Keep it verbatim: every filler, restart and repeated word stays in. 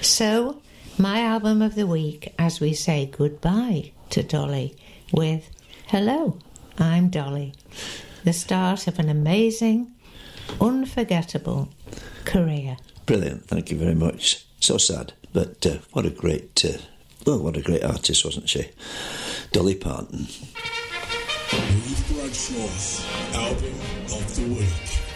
So, my album of the week, as we say goodbye to Dolly with Hello, I'm Dolly. The start of an amazing, unforgettable career. Brilliant, thank you very much. So sad, but uh, what a great, uh, well, what a great artist, wasn't she? Dolly Parton. Leith Bradshaw's album of the week.